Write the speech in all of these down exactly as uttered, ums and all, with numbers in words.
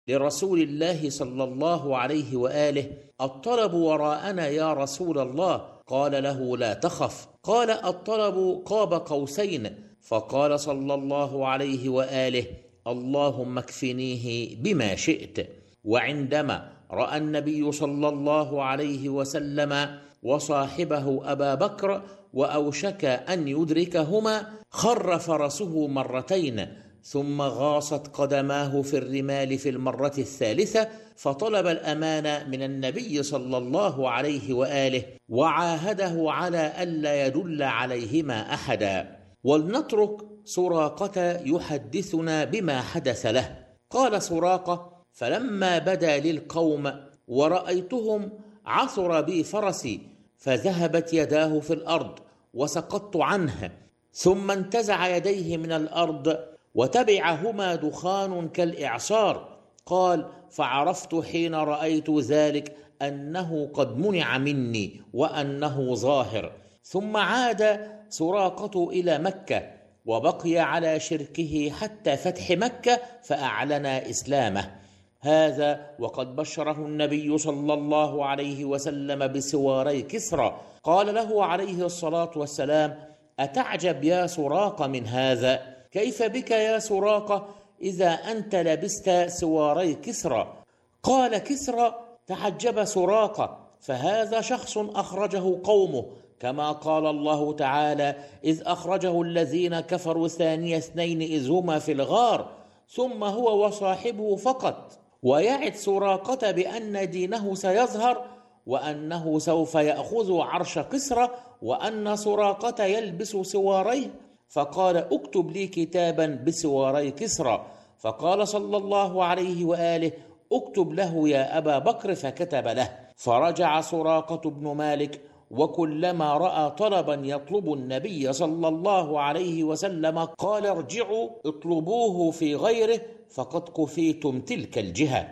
لرسول الله صلى الله عليه وآله: الطلب وراءنا يا رسول الله. قال له: لا تخف. قال: الطلب قاب قوسين. فقال صلى الله عليه وآله: اللهم اكفنيه بما شئت. وعندما رأى النبي صلى الله عليه وسلم وصاحبه أبا بكر وأوشك أن يدركهما، خر فرسه مرتين، ثم غاصت قدماه في الرمال في المرة الثالثة، فطلب الأمان من النبي صلى الله عليه وآله، وعاهده على ألا يدل عليهما أحدا. ولنترك سراقة يحدثنا بما حدث له. قال سراقة: فلما بدا للقوم ورأيتهم عثر بي فرسي، فذهبت يداه في الأرض وسقطت عنه، ثم انتزع يديه من الأرض وتبعهما دخان كالإعصار. قال: فعرفت حين رأيت ذلك أنه قد منع مني وأنه ظاهر. ثم عاد سراقة إلى مكة وبقي على شركه حتى فتح مكة، فأعلن إسلامه. هذا وقد بشره النبي صلى الله عليه وسلم بسواري كسرى. قال له عليه الصلاة والسلام: أتعجب يا سراقة من هذا؟ كيف بك يا سراقة إذا أنت لبست سواري كسرى؟ قال كسرى: تعجب سراقة، فهذا شخص أخرجه قومه، كما قال الله تعالى: إذ أخرجه الذين كفروا ثاني اثنين إذ هما في الغار ثم هو وصاحبه فقط. ويعد سراقة بأن دينه سيظهر، وأنه سوف يأخذ عرش كسرى، وأن سراقة يلبس سواريه. فقال: اكتب لي كتابا بسواري كسرى. فقال صلى الله عليه وآله: اكتب له يا أبا بكر. فكتب له. فرجع سراقة بن مالك، وكلما رأى طلبا يطلب النبي صلى الله عليه وسلم قال: ارجعوا اطلبوه في غيره فقد كفيتم تلك الجهة.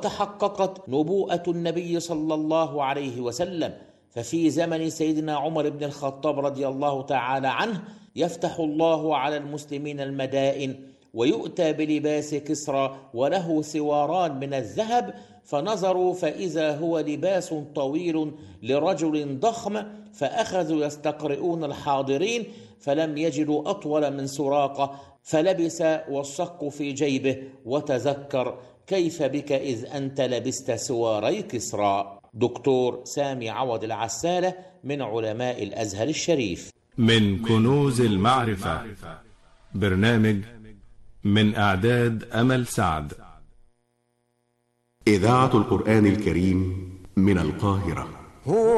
وتحققت نبوءة النبي صلى الله عليه وسلم. ففي زمن سيدنا عمر بن الخطاب رضي الله تعالى عنه يفتح الله على المسلمين المدائن، ويؤتى بلباس كسرى وله سواران من الذهب، فنظروا فإذا هو لباس طويل لرجل ضخم، فأخذوا يستقرئون الحاضرين فلم يجدوا أطول من سراقة، فلبس والصك في جيبه وتذكر: كيف بك إذ أنت لبست سواري كسرى. دكتور سامي عوض العسالة من علماء الأزهر الشريف. من كنوز المعرفة، برنامج من إعداد أمل سعد. إذاعة القرآن الكريم من القاهرة.